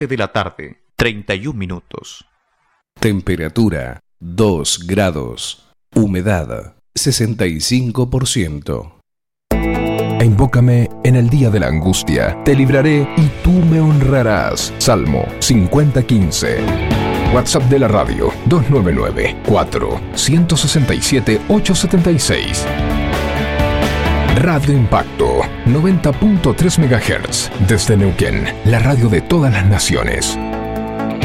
de la tarde, 31 minutos. Temperatura 2 grados. Humedad 65%. Invócame en el día de la angustia, te libraré y tú me honrarás. Salmo 50:15. WhatsApp de la radio 299-4-167-876. Radio Impacto 90.3 MHz desde Neuquén, la radio de todas las naciones.